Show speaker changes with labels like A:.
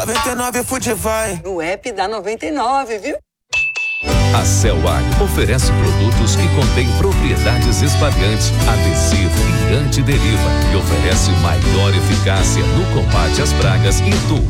A: 99 Food vai.
B: No app da 99, viu?
C: A Celwag oferece produtos que contêm propriedades espalhantes, adesivo e antideriva e oferece maior eficácia no combate às pragas e doenças.